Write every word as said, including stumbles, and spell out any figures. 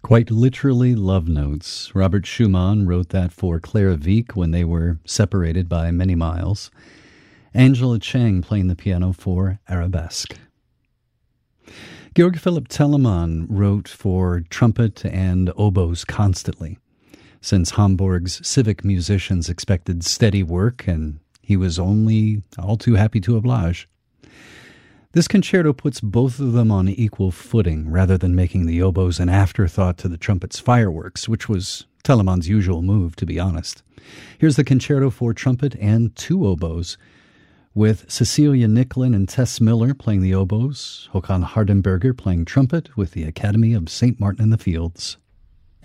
Quite literally love notes. Robert Schumann wrote that for Clara Wieck when they were separated by many miles. Angela Chang playing the piano for Arabesque. Georg Philipp Telemann wrote for trumpet and oboes constantly, since Hamburg's civic musicians expected steady work, and he was only all too happy to oblige. This concerto puts both of them on equal footing, rather than making the oboes an afterthought to the trumpet's fireworks, which was Telemann's usual move, to be honest. Here's the concerto for trumpet and two oboes, with Cecilia Nicklin and Tess Miller playing the oboes, Håkan Hardenberger playing trumpet with the Academy of Saint Martin in the Fields.